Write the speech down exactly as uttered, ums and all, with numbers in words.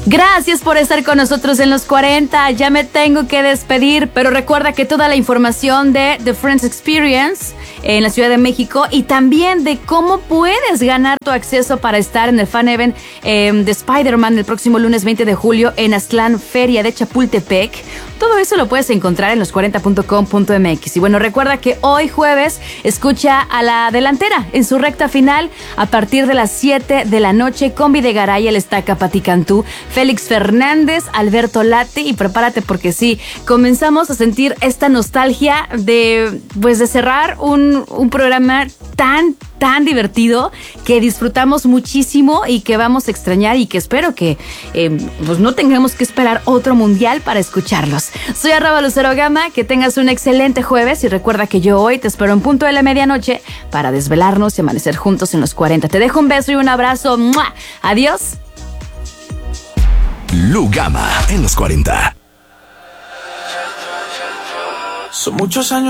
Gracias por estar con nosotros en los cuarenta. Ya me tengo que despedir, pero recuerda que toda la información de The Friends Experience en la Ciudad de México y también de cómo puedes ganar tu acceso para estar en el Fan Event eh, de Spider-Man el próximo lunes veinte de julio en Aztlán, Feria de Chapultepec. Todo eso lo puedes encontrar en los cuarenta punto com punto m x. Y bueno, recuerda que hoy jueves escucha a La Delantera en su recta final a partir de las siete de la noche con Videgaray, el Estaca, Pati Cantú, Félix Fernández, Alberto Lati, y prepárate porque sí, comenzamos a sentir esta nostalgia de, pues, de cerrar un, un programa tan, tan divertido que disfrutamos muchísimo y que vamos a extrañar y que espero que eh, pues no tengamos que esperar otro mundial para escucharlos. Soy arroba Lucero Gama, que tengas un excelente jueves y recuerda que yo hoy te espero en punto de la medianoche para desvelarnos y amanecer juntos en los cuarenta. Te dejo un beso y un abrazo. ¡Mua! Adiós. Lu Gama en los cuarenta. Son muchos años